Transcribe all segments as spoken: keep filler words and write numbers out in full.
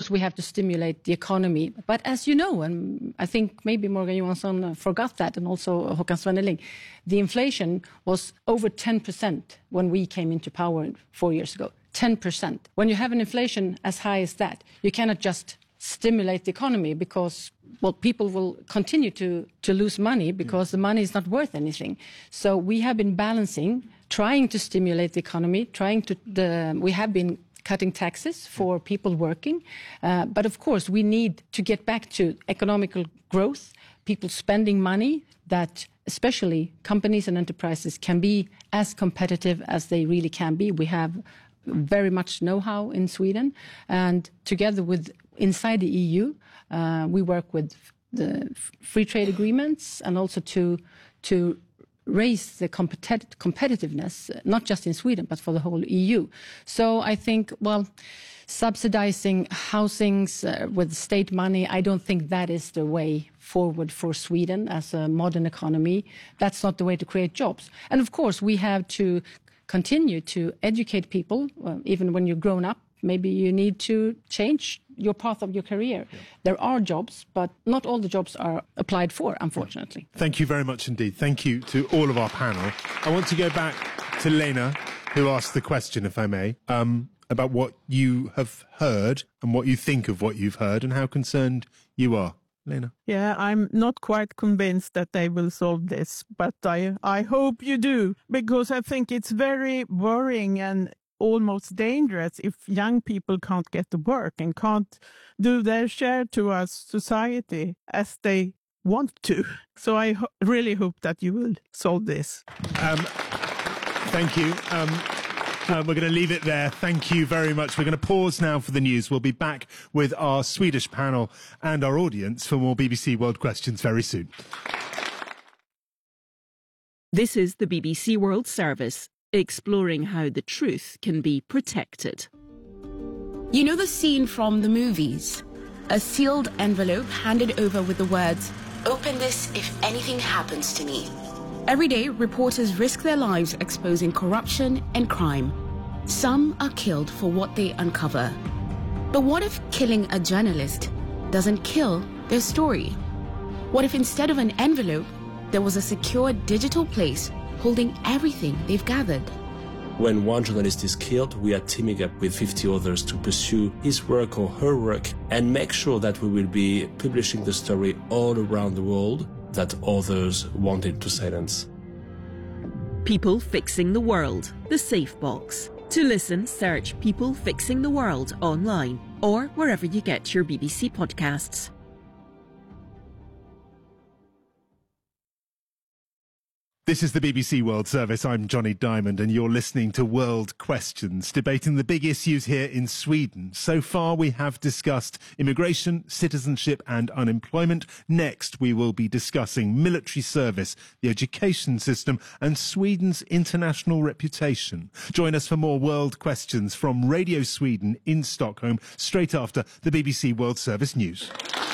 course, we have to stimulate the economy. But as you know, and I think maybe Morgan Johansson forgot that, and also Håkan Svenneling, the inflation was over ten percent when we came into power four years ago. ten percent. When you have an inflation as high as that, you cannot just stimulate the economy because, well, people will continue to, to lose money because the money is not worth anything. So we have been balancing, trying to stimulate the economy, trying to, the, we have been cutting taxes for people working. Uh, but of course, we need to get back to economical growth, people spending money, that especially companies and enterprises can be as competitive as they really can be. We have very much know-how in Sweden, and together with inside the E U, uh, we work with the free trade agreements and also to to raise the competi- competitiveness, not just in Sweden, but for the whole E U. So I think, well, subsidizing housings uh, with state money, I don't think that is the way forward for Sweden as a modern economy. That's not the way to create jobs. And of course, we have to continue to educate people, uh, even when you're grown up. Maybe you need to change your path of your career. Yeah. There are jobs, but not all the jobs are applied for, unfortunately. Thank you very much indeed. Thank you to all of our panel. I want to go back to Lena, who asked the question, if I may, um, about what you have heard and what you think of what you've heard and how concerned you are. Lena. Yeah, I'm not quite convinced that they will solve this, but I, I hope you do, because I think it's very worrying and almost dangerous if young people can't get to work and can't do their share to our society as they want to. So I ho- really hope that you will solve this. Um, thank you. Um, Uh, we're going to leave it there. Thank you very much. We're going to pause now for the news. We'll be back with our Swedish panel and our audience for more B B C World Questions very soon. This is the B B C World Service, exploring how the truth can be protected. You know the scene from the movies? A sealed envelope handed over with the words, "Open this if anything happens to me." Every day, reporters risk their lives exposing corruption and crime. Some are killed for what they uncover. But what if killing a journalist doesn't kill their story? What if instead of an envelope, there was a secure digital place holding everything they've gathered? When one journalist is killed, we are teaming up with fifty others to pursue his work or her work and make sure that we will be publishing the story all around the world that others wanted to silence. People Fixing the World, the Safe Box. To listen, search People Fixing the World online or wherever you get your B B C podcasts. This is the B B C World Service. I'm Johnny Diamond and you're listening to World Questions, debating the big issues here in Sweden. So far we have discussed immigration, citizenship and unemployment. Next we will be discussing military service, the education system and Sweden's international reputation. Join us for more World Questions from Radio Sweden in Stockholm straight after the B B C World Service news.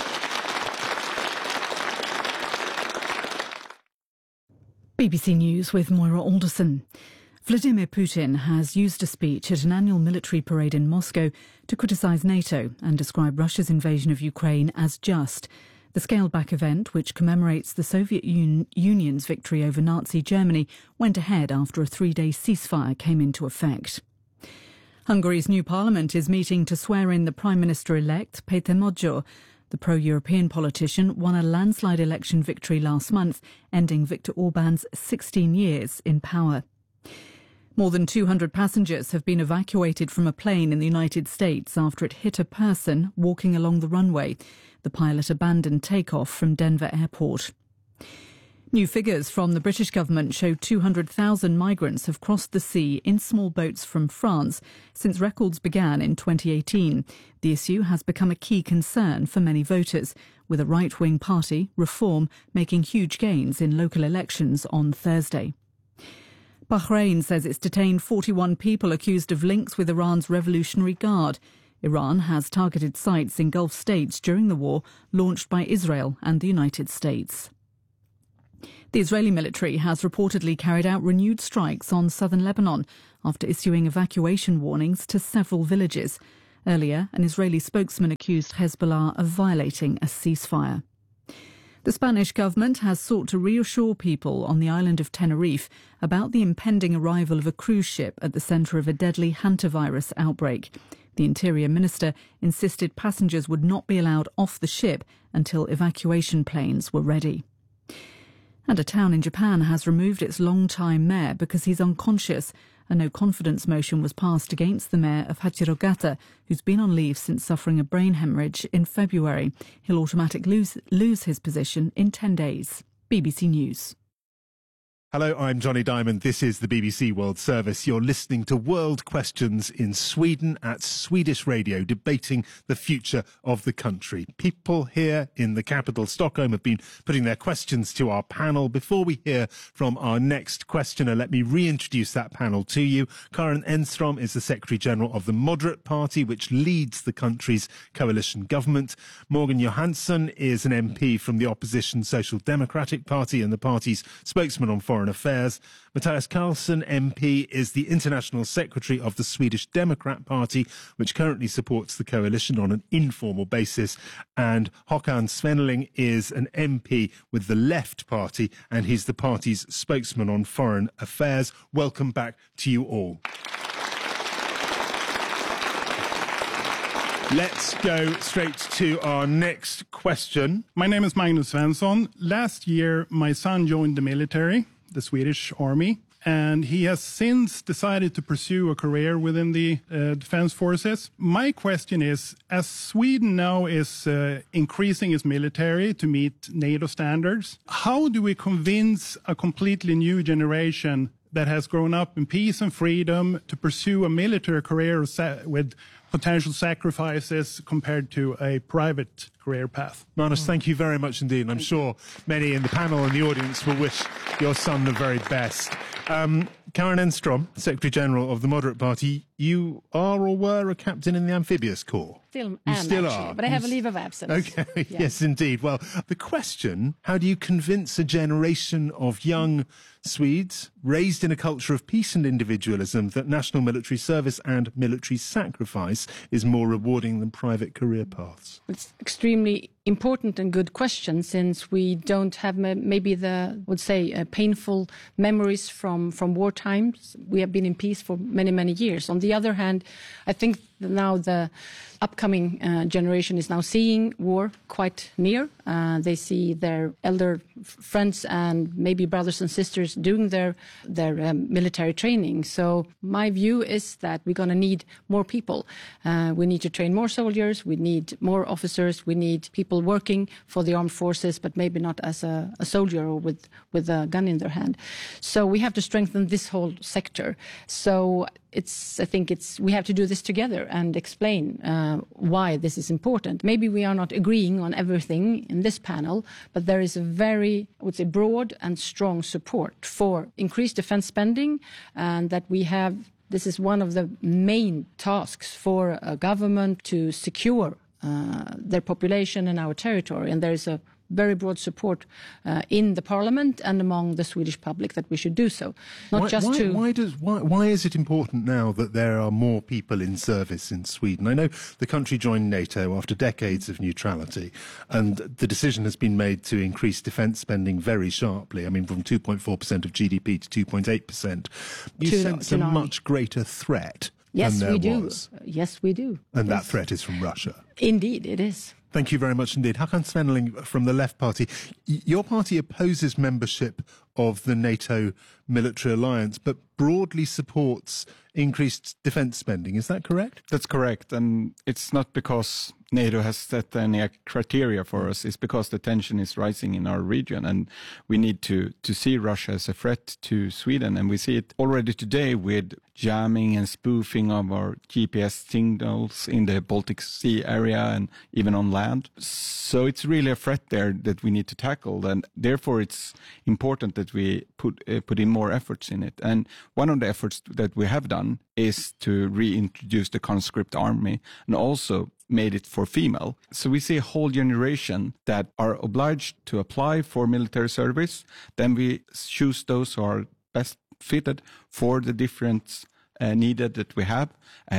B B C News with Moira Alderson. Vladimir Putin has used a speech at an annual military parade in Moscow to criticise NATO and describe Russia's invasion of Ukraine as just. The scaled-back event, which commemorates the Soviet Un- Union's victory over Nazi Germany, went ahead after a three-day ceasefire came into effect. Hungary's new parliament is meeting to swear in the Prime Minister-elect, Péter Magyar. The pro-European politician won a landslide election victory last month, ending Viktor Orban's sixteen years in power. More than two hundred passengers have been evacuated from a plane in the United States after it hit a person walking along the runway. The pilot abandoned takeoff from Denver Airport. New figures from the British government show two hundred thousand migrants have crossed the sea in small boats from France since records began in twenty eighteen. The issue has become a key concern for many voters, with a right-wing party, Reform, making huge gains in local elections on Thursday. Bahrain says it's detained forty-one people accused of links with Iran's Revolutionary Guard. Iran has targeted sites in Gulf states during the war launched by Israel and the United States. The Israeli military has reportedly carried out renewed strikes on southern Lebanon after issuing evacuation warnings to several villages. Earlier, an Israeli spokesman accused Hezbollah of violating a ceasefire. The Spanish government has sought to reassure people on the island of Tenerife about the impending arrival of a cruise ship at the centre of a deadly hantavirus outbreak. The Interior Minister insisted passengers would not be allowed off the ship until evacuation planes were ready. And a town in Japan has removed its long-time mayor because he's unconscious. A no-confidence motion was passed against the mayor of Hachirogata, who's been on leave since suffering a brain hemorrhage in February. He'll automatically lose, lose his position in ten days. B B C News. Hello, I'm Johnny Diamond. This is the B B C World Service. You're listening to World Questions in Sweden at Swedish Radio, debating the future of the country. People here in the capital, Stockholm, have been putting their questions to our panel. Before we hear from our next questioner, let me reintroduce that panel to you. Karin Enstrom is the Secretary-General of the Moderate Party, which leads the country's coalition government. Morgan Johansson is an M P from the opposition Social Democratic Party and the party's spokesman on foreign Foreign Affairs. Matthias Karlsson, M P, is the International Secretary of the Swedish Democrat Party, which currently supports the coalition on an informal basis. And Håkan Svenneling is an M P with the Left Party, and he's the party's spokesman on foreign affairs. Welcome back to you all. Let's go straight to our next question. My name is Magnus Svensson. Last year, my son joined the military, the Swedish Army, and he has since decided to pursue a career within the uh, defense forces. My question is, as Sweden now is uh, increasing its military to meet NATO standards, how do we convince a completely new generation that has grown up in peace and freedom to pursue a military career with potential sacrifices compared to a private career path? Magnus, thank you very much indeed. And I'm sure many in the panel and the audience will wish your son the very best. Um, Karin Enstrom, Secretary-General of the Moderate Party, you are or were a captain in the amphibious corps. Still you am, still actually, are. But I have a leave of absence. Okay, Yeah. Yes, indeed. Well, the question, how do you convince a generation of young Swedes raised in a culture of peace and individualism that national military service and military sacrifice is more rewarding than private career paths? It's extremely important and good question, since we don't have maybe the, would say, uh, painful memories from, from war times. We have been in peace for many, many years. On the other hand, I think now the upcoming uh, generation is now seeing war quite near. Uh, they see their elder friends and maybe brothers and sisters doing their their um, military training. So my view is that we're going to need more people. Uh, we need to train more soldiers. We need more officers. We need people working for the armed forces, but maybe not as a, a soldier or with, with a gun in their hand. So we have to strengthen this whole sector. So it's, I think it's, we have to do this together and explain uh, why this is important. Maybe we are not agreeing on everything in this panel, but there is a very, I would say, broad and strong support for increased defense spending, and that we have, this is one of the main tasks for a government to secure uh, their population and our territory. And there is a very broad support uh, in the parliament and among the Swedish public that we should do so. Not why, just why, to... Why, does, why, why is it important now that there are more people in service in Sweden? I know the country joined NATO after decades of neutrality, and the decision has been made to increase defence spending very sharply. I mean, from two point four percent of G D P to two point eight percent. You To- sense to a an much greater threat Yes, than there we do. was. Yes, we do. And Yes. that threat is from Russia. Indeed, it is. Thank you very much indeed. Håkan Svenneling from the Left Party. Y- Your party opposes membership of the NATO military alliance, but broadly supports increased defence spending. Is that correct? That's correct. And it's not because NATO has set any criteria for us. It's because the tension is rising in our region, and we need to, to see Russia as a threat to Sweden. And we see it already today with jamming and spoofing of our G P S signals in the Baltic Sea area and even on land. So it's really a threat there that we need to tackle. And therefore, it's important that we put, uh, put in more efforts in it. And one of the efforts that we have done is to reintroduce the conscript army and also made it for female. So we see a whole generation that are obliged to apply for military service. Then we choose those who are best fitted for the different uh, needed that we have. Uh, that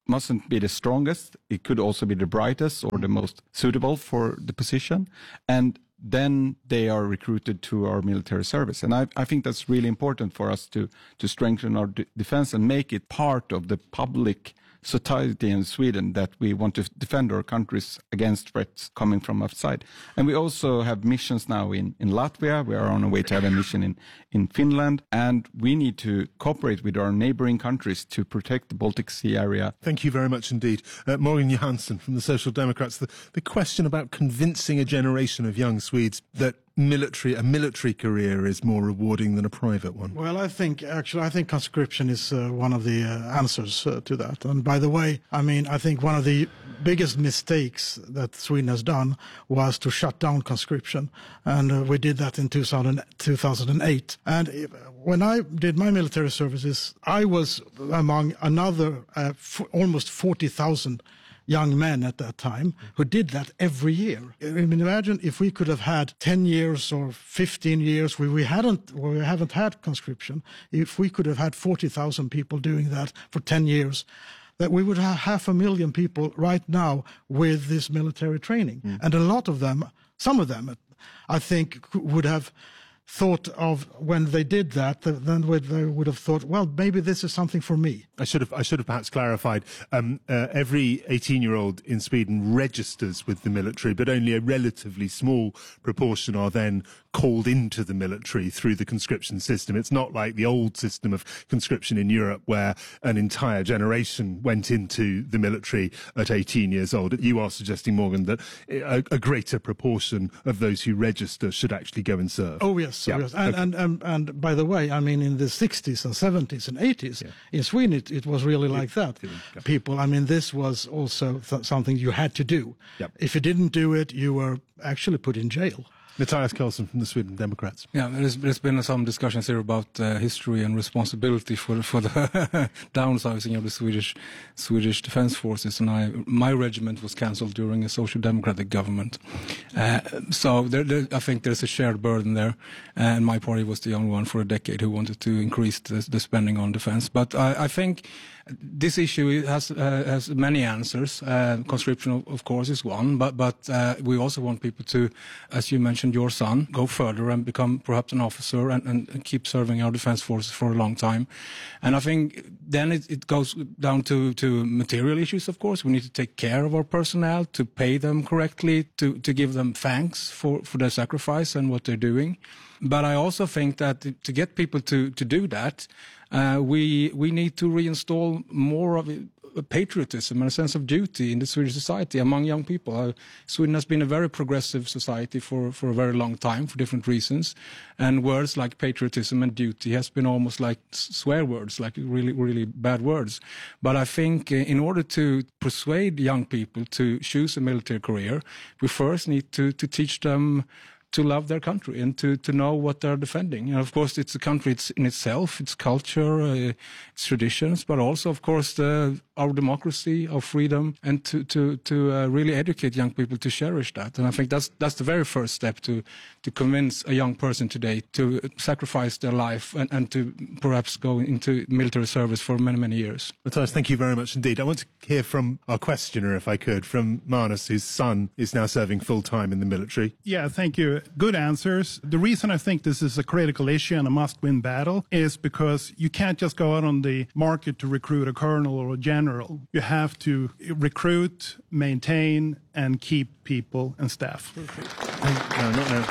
mustn't be the strongest. It could also be the brightest or the most suitable for the position. And then they are recruited to our military service. And I, I think that's really important for us to, to strengthen our d- defense and make it part of the public society in Sweden that we want to defend our countries against threats coming from outside. And we also have missions now in, in Latvia. We are on our way to have a mission in, in Finland. And we need to cooperate with our neighboring countries to protect the Baltic Sea area. Thank you very much indeed. Uh, Morgan Johansson from the Social Democrats. The, the question about convincing a generation of young Swedes that military a military career is more rewarding than a private one. Well, I think actually I think conscription is uh, one of the uh, answers uh, to that. And by the way, I mean I think one of the biggest mistakes that Sweden has done was to shut down conscription, and uh, we did that in two thousand, two thousand eight. And if, when I did my military services, I was among another uh, f- almost forty thousand young men at that time who did that every year. I mean, imagine if we could have had ten years or fifteen years where we hadn't, where we haven't had conscription, if we could have had forty thousand people doing that for ten years, that we would have half a million people right now with this military training. Mm. And a lot of them, some of them, I think would have thought of when they did that, then they would have thought, well, maybe this is something for me. I should have I should have perhaps clarified. Um, uh, every eighteen-year-old in Sweden registers with the military, but only a relatively small proportion are then called into the military through the conscription system. It's not like the old system of conscription in Europe where an entire generation went into the military at eighteen years old. You are suggesting, Morgan, that a, a greater proportion of those who register should actually go and serve. Oh, yes. Yeah. Oh, yes. And, Okay. and, and, and by the way, I mean, in the sixties and seventies and eighties, Yeah. in Sweden, it, it was really like that. yeah. People, I mean, this was also th- something you had to do. Yep. If you didn't do it, you were actually put in jail. Matthias Karlsson from the Sweden Democrats. Yeah, there's, there's been some discussions here about uh, history and responsibility for for the downsizing of the Swedish Swedish defense forces, and I my regiment was cancelled during a social democratic government. Uh, so there, there, I think there's a shared burden there, and my party was the only one for a decade who wanted to increase the, the spending on defense. But I, I think this issue has uh, has many answers. Uh, conscription, of, of course, is one, but but uh, we also want people to, as you mentioned, your son, go further and become perhaps an officer and, and keep serving our defense forces for a long time. And I think then it, it goes down to, to material issues, of course. We need to take care of our personnel, to pay them correctly, to, to give them thanks for, for their sacrifice and what they're doing. But I also think that to get people to, to do that, uh, we we need to reinstall more of a, a patriotism and a sense of duty in the Swedish society among young people. Uh, Sweden has been a very progressive society for, for a very long time for different reasons. And words like patriotism and duty has been almost like swear words, like really, really bad words. But I think uh, in order to persuade young people to choose a military career, we first need to, to teach them to love their country and to, to know what they're defending. And of course, it's a country it's in itself, its culture, uh, its traditions, but also, of course, the, our democracy, our freedom, and to to to uh, really educate young people to cherish that. And I think that's that's the very first step to to convince a young person today to sacrifice their life and, and to perhaps go into military service for many, many years. Matthias, thank you very much indeed. I want to hear from our questioner, if I could, from Manus, whose son is now serving full-time in the military. Yeah, thank you. Good answers. The reason I think this is a critical issue and a must-win battle is because you can't just go out on the market to recruit a colonel or a general. You have to recruit, maintain, and keep people and staff. No, not now.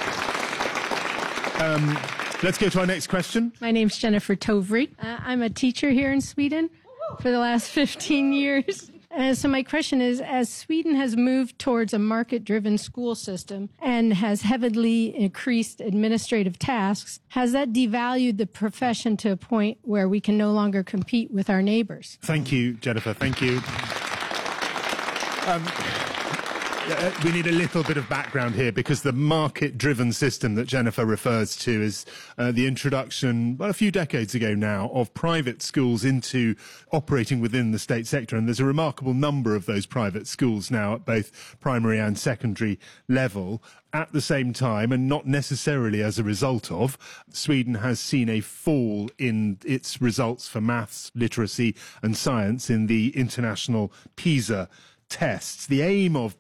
Um, let's go to our next question. My name's Jennifer Tovry. Uh, I'm a teacher here in Sweden for the last fifteen years. Uh, so my question is, as Sweden has moved towards a market-driven school system and has heavily increased administrative tasks, has that devalued the profession to a point where we can no longer compete with our neighbors? Thank you, Jennifer. Thank you. Um, Uh, we need a little bit of background here because the market-driven system that Jennifer refers to is uh, the introduction, well, a few decades ago now, of private schools into operating within the state sector. And there's a remarkable number of those private schools now at both primary and secondary level. At the same time, and not necessarily as a result of, Sweden has seen a fall in its results for maths, literacy and science in the international PISA tests. The aim of